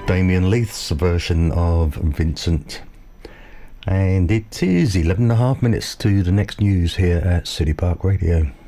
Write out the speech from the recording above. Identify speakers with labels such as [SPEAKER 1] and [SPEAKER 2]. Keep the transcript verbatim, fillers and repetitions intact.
[SPEAKER 1] Damien Leith's version of Vincent. And it is eleven and a half minutes to the next news here at City Park Radio.